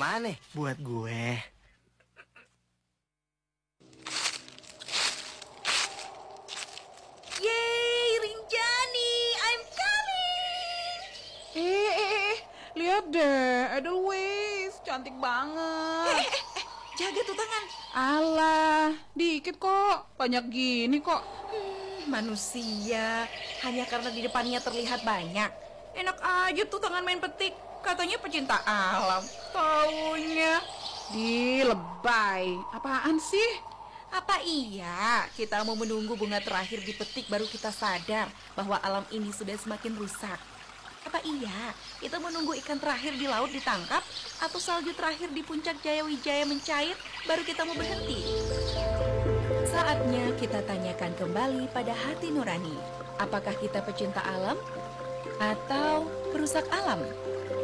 mana? Buat gue. Yeay, Rinjani, I'm coming. Lihat deh, Edelweiss, cantik banget. Jaga tuh tangan. Alah, dikit kok, banyak gini kok. Manusia, hanya karena di depannya terlihat banyak. Enak aja tuh tangan main petik. Katanya pecinta alam. Taunya. Lebay, apaan sih? Apa iya kita mau menunggu bunga terakhir dipetik baru kita sadar bahwa alam ini sudah semakin rusak? Apa iya kita menunggu ikan terakhir di laut ditangkap atau salju terakhir di puncak Jaya Wijaya mencair baru kita mau berhenti? Saatnya kita tanyakan kembali pada hati nurani. Apakah kita pecinta alam atau perusak alam?